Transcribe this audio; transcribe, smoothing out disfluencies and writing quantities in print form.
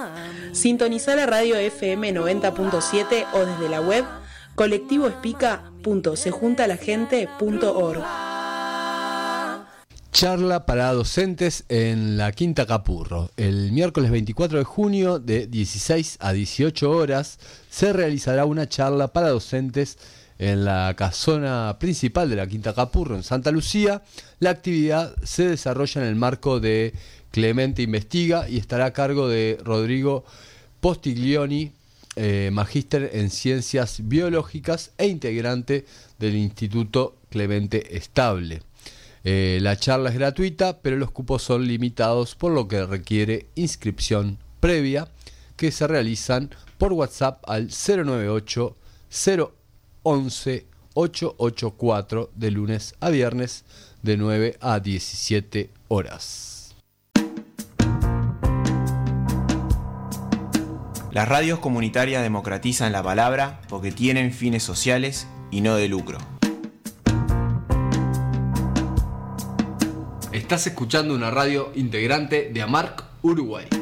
Sintonizá la radio FM 90.7 o desde la web colectivoespica.sejuntalagente.org. Charla para docentes en la Quinta Capurro. El miércoles 24 de junio de 16 a 18 horas se realizará una charla para docentes en la casona principal de la Quinta Capurro en Santa Lucía. La actividad se desarrolla en el marco de Clemente Investiga y estará a cargo de Rodrigo Postiglioni, magíster en Ciencias Biológicas e integrante del Instituto Clemente Estable. La charla es gratuita, pero los cupos son limitados, por lo que requiere inscripción previa, que se realizan por WhatsApp al 098 011 884 de lunes a viernes de 9 a 17 horas. Las radios comunitarias democratizan la palabra porque tienen fines sociales y no de lucro. Estás escuchando una radio integrante de AMARC Uruguay.